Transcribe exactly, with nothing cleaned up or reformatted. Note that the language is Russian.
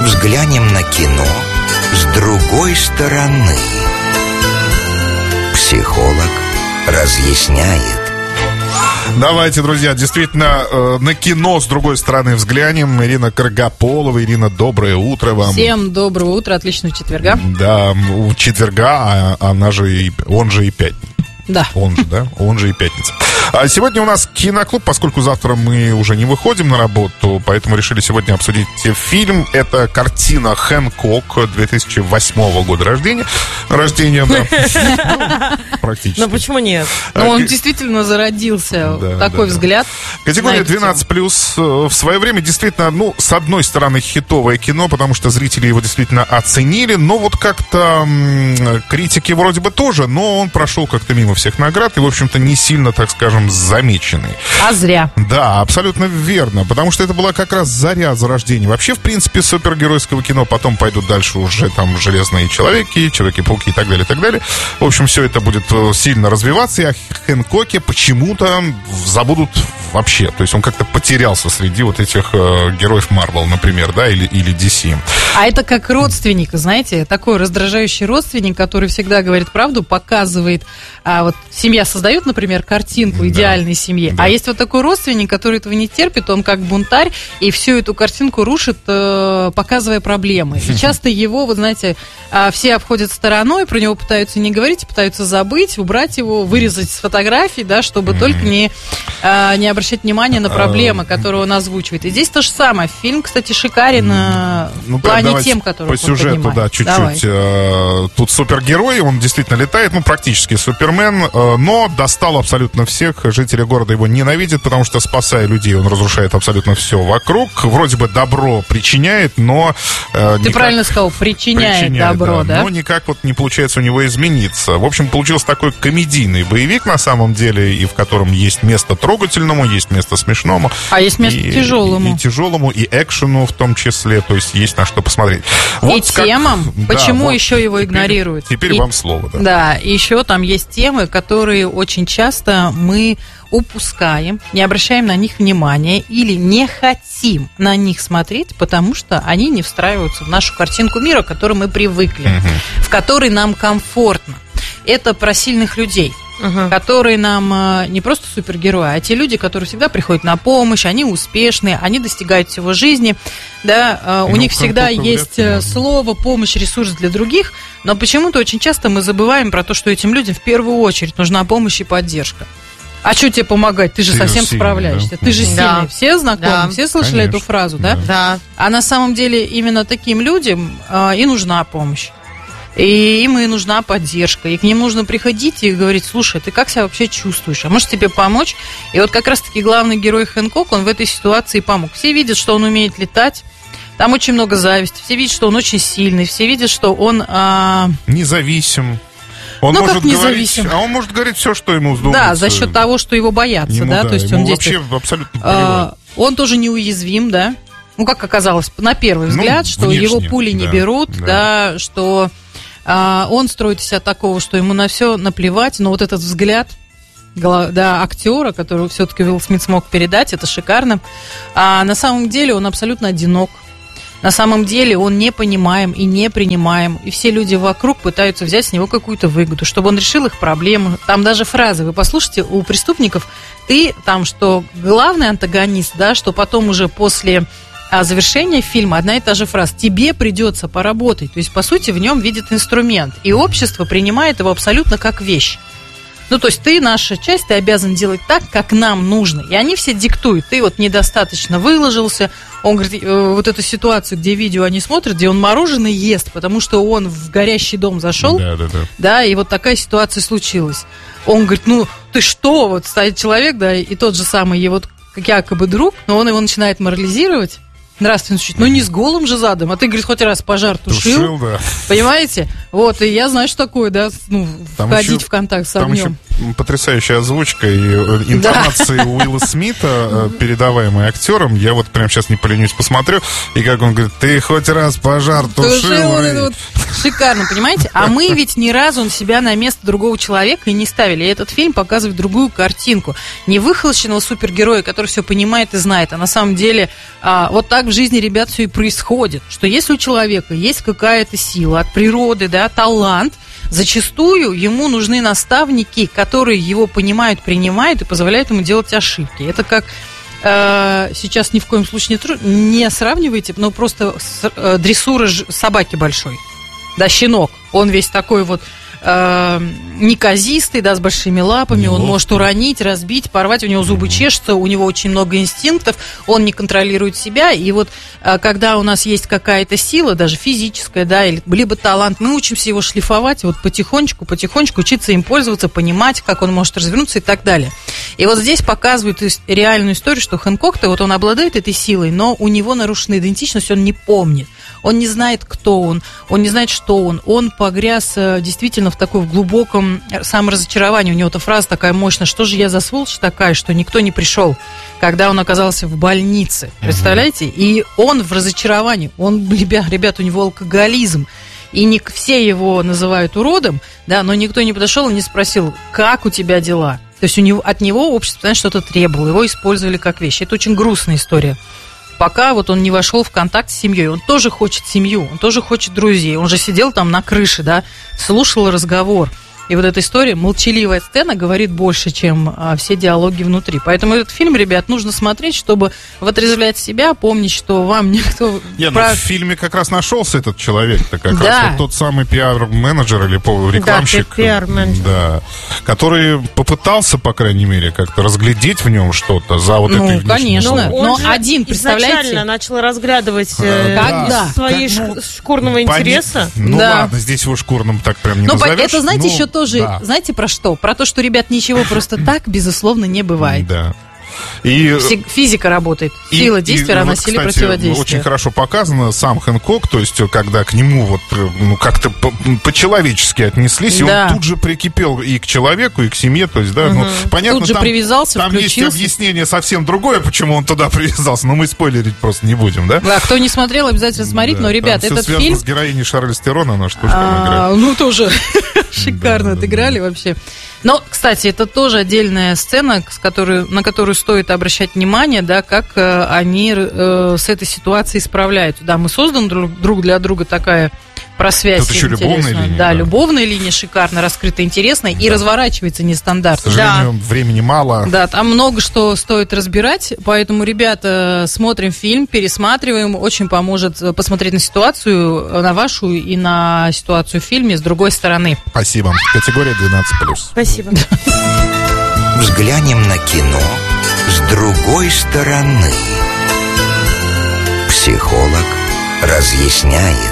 Взглянем на кино с другой стороны. Психолог разъясняет. Давайте, друзья, действительно, э, на кино с другой стороны взглянем. Ирина Каргополова. Ирина, доброе утро вам. Всем доброго утра, отличного четверга. Да, у четверга, а она же и, он же и пятница. Да. Он же, да? Он же и пятница. А сегодня у нас киноклуб, поскольку завтра мы уже не выходим на работу, поэтому решили сегодня обсудить фильм. Это картина «Хэнкок» две тысячи восьмого года рождения. Рождения, да. Практически. Ну, почему нет? Ну, он действительно зародился. Да, такой да, да. взгляд. Категория двенадцать плюс. В свое время действительно, ну, с одной стороны, хитовое кино, потому что зрители его действительно оценили, но вот как-то м- критики вроде бы тоже, но он прошел как-то мимо всех наград и, в общем-то, не сильно, так скажем, замеченный. А зря. Да, абсолютно верно, потому что это была как раз заря зарождения. Вообще, в принципе, супергеройского кино потом пойдут дальше уже там «Железные человеки», «Человеки-пауки» и так далее, и так далее. В общем, все это будет сильно развиваться, и о Хэнкоке почему-то забудут вообще. То есть он как-то потерялся среди вот этих э, героев Марвел, например, да, или, или ди си. А это как родственник, знаете, такой раздражающий родственник, который всегда говорит правду, показывает. А вот семья создает, например, картинку идеальной да. семьи, да. а есть вот такой родственник, который этого не терпит, он как бунтарь, и всю эту картинку рушит, э, показывая проблемы. И часто его, вот знаете, э, все обходят стороной, про него пытаются не говорить, пытаются забыть, убрать его, вырезать с фотографий, да, чтобы mm-hmm. только не, э, не обращать внимания на проблемы, которые он озвучивает. И здесь то же самое. Фильм, кстати, шикарен э, ну, в плане тем, которые по сюжету, поднимает. Да, чуть-чуть. Э, тут супергерой, он действительно летает, ну, практически Супермен, э, но достал абсолютно всех. Жители города его ненавидят, потому что, спасая людей, он разрушает абсолютно все вокруг. Вроде бы добро причиняет, но... Э, Ты никак... правильно сказал, причиняет, причиняет добро, да, да? Но никак вот не получается у него измениться. В общем, получился такой комедийный боевик на самом деле, и в котором есть место трогательному, есть место смешному. А есть место и, тяжелому. И, и тяжелому, и экшену в том числе, то есть есть на что посмотреть. Вот и как... темам, да, почему вот еще его теперь, игнорируют. Теперь и, вам слово. Да. да, и еще там есть темы, которые очень часто мы упускаем, не обращаем на них внимания или не хотим на них смотреть, потому что они не встраиваются в нашу картинку мира, к которой мы привыкли, uh-huh. в которой нам комфортно. Это про сильных людей. Uh-huh. Которые нам э, не просто супергерои, а те люди, которые всегда приходят на помощь, они успешные, они достигают всего в жизни, да, э, у них всегда есть э, слово, помощь, ресурс для других, но почему-то очень часто мы забываем про то, что этим людям в первую очередь нужна помощь и поддержка. А что тебе помогать? Ты же Ты совсем сильный, справляешься. Да? Ты же сильный. Да. Все знакомы, да. все слышали Конечно. Эту фразу, да? Да. А на самом деле именно таким людям э, и нужна помощь. И им и нужна поддержка. И к ним нужно приходить и говорить: слушай, ты как себя вообще чувствуешь? А может тебе помочь? И вот как раз-таки главный герой Хэнкок, он в этой ситуации помог. Все видят, что он умеет летать. Там очень много зависти. Все видят, что он очень сильный. Все видят, что он... А... независим. Он ну, может как независим. Говорить, а он может говорить все, что ему вздумается. Да, за счет того, что его боятся. Ему, да? да, То есть ему он вообще абсолютно а, он тоже неуязвим, да? Ну, как оказалось, на первый взгляд, ну, что внешне, его пули не да, берут, да, да что... А, он строит из себя такого, что ему на все наплевать, но вот этот взгляд да, актера, которого все-таки Уилл Смит смог передать, это шикарно. А на самом деле он абсолютно одинок. На самом деле он не понимаем и не принимаем. И все люди вокруг пытаются взять с него какую-то выгоду, чтобы он решил их проблемы. Там даже фразы, вы послушайте, у преступников, ты там, что главный антагонист, да, что потом уже после... А завершение фильма одна и та же фраза: тебе придется поработать. То есть, по сути, в нем видит инструмент. И общество принимает его абсолютно как вещь. Ну, то есть, ты наша часть, ты обязан делать так, как нам нужно. И они все диктуют. Ты вот недостаточно выложился. Он говорит, вот эту ситуацию, где видео они смотрят, где он мороженое ест, потому что он в горящий дом зашел. Да, да, да. Да, и вот такая ситуация случилась. Он говорит, ну, ты что? Вот стоит человек, да, и тот же самый его якобы друг, но он его начинает морализировать. Нравственно чуть, ну не с голым же задом, а ты, говорит, хоть раз пожар тушил, тушил да. Понимаете? Вот, и я знаю, что такое, да, ну, там входить еще, в контакт с огнем. Там еще потрясающая озвучка и интонации да. Уилла Смита, передаваемые актером. Я вот прямо сейчас не поленюсь, посмотрю. И как он говорит, ты хоть раз пожар тушил. Вот, шикарно, понимаете? А мы ведь ни разу себя на место другого человека и не ставили. И этот фильм показывает другую картинку. Не выхолощенного супергероя, который все понимает и знает, а на самом деле а, вот так в жизни, ребят, все и происходит. Что если у человека есть какая-то сила от природы, да, талант, зачастую ему нужны наставники, которые его понимают, принимают и позволяют ему делать ошибки. Это как э, сейчас ни в коем случае не, не сравнивайте, но просто с, э, дрессура ж, собаки большой. Да, щенок. Он весь такой вот э, неказистый, да, с большими лапами. Он может уронить, разбить, порвать. У него зубы чешутся, у него очень много инстинктов. Он не контролирует себя. И вот э, когда у нас есть какая-то сила, даже физическая, да, или, либо талант, мы учимся его шлифовать, вот потихонечку, потихонечку учиться им пользоваться, понимать, как он может развернуться и так далее. И вот здесь показывают реальную историю, что Хэнкок-то, вот он обладает этой силой, но у него нарушена идентичность, он не помнит. Он не знает, кто он, он не знает, что он. Он погряз действительно в такой в глубоком саморазочаровании. У него эта фраза такая мощная: что же я за сволочь такая, что никто не пришел, когда он оказался в больнице. Представляете? И он в разочаровании. Он, ребят, ребят, у него алкоголизм. И не все его называют уродом, да, но никто не подошел и не спросил, как у тебя дела. То есть у него, от него общество, понимаете, что-то требовало, его использовали как вещь. Это очень грустная история. Пока вот он не вошел в контакт с семьей. Он тоже хочет семью, он тоже хочет друзей. Он же сидел там на крыше, да, слушал разговор. И вот эта история, молчаливая сцена, говорит больше, чем а, все диалоги внутри. Поэтому этот фильм, ребят, нужно смотреть, чтобы отрезвлять себя, помнить, что вам никто... Не, ну, в фильме как раз нашелся этот человек-то, как да. раз вот тот самый пиар-менеджер или рекламщик, да, пиар-менеджер. Да, который попытался, по крайней мере, как-то разглядеть в нем что-то за вот ну, этой... конечно, но, но один, представляете? Изначально начал разглядывать э, да. свои как, ну, шкурного интереса. Ну да. ладно, здесь его шкурным так прям не но назовешь. Это, знаете, но... еще тоже, да. знаете, про что? Про то, что, ребят, ничего просто так, безусловно, не бывает. Да. И, физика работает. Сила и, действия равна силе вот, противодействия. Очень хорошо показано сам Хэнкок, то есть когда к нему вот ну, как-то по- по-человечески отнеслись, да. и он тут же прикипел и к человеку, и к семье, то есть, да, угу. ну, понятно, тут же там, привязался, там есть объяснение совсем другое, почему он туда привязался, но мы спойлерить просто не будем, да? Да, кто не смотрел, обязательно смотрите, да, но, ребят, этот фильм... Все связано с героиней Шарлиз Терон, она что же там играет. Ну, тоже шикарно отыграли вообще. Но, кстати, это тоже отдельная сцена, с которой, на которую стоит обращать внимание, да, как э, они э, с этой ситуацией справляются. Да, мы созданы друг, друг для друга такая просвязь. Тут еще любовная линия. Да, да, любовная линия шикарно раскрыта, интересная, да. и разворачивается нестандартно. К сожалению, да. времени мало. Да, там много что стоит разбирать, поэтому, ребята, смотрим фильм, пересматриваем, очень поможет посмотреть на ситуацию, на вашу и на ситуацию в фильме с другой стороны. Спасибо. Категория двенадцать плюс. Спасибо. Взглянем на кино с другой стороны. Психолог разъясняет.